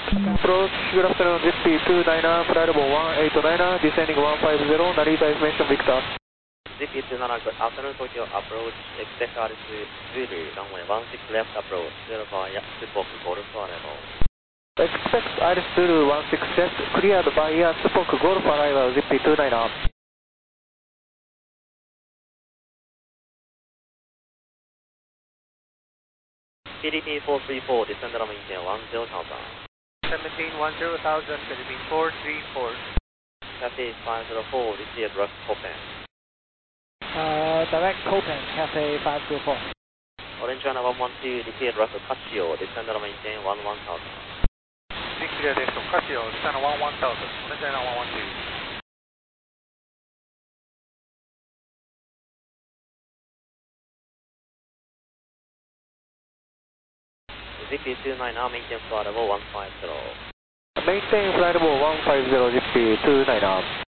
Approach, good afternoon, ZP29, flight level 189, descending 150, Narita information Victor. ZP27, good afternoon, Tokyo approach, expect altitude Zulu, runway 16 left approach, clear via Support Golf arrival. Expect altitude 16 left, cleared via Support Golf arrival, ZP29. PDP 434, descend runway 10,000. 1710,000, Philippine 434. Cathay 504, receive direct Copen. Direct Copen, Cathay 504. Orange China 112, receive direct Casio, descend runway 11,000. Big clear deck from Casio, descend 11,000, Orange China 112. ZP29 now maintain flight level 150. Maintain flight level 150, ZP29.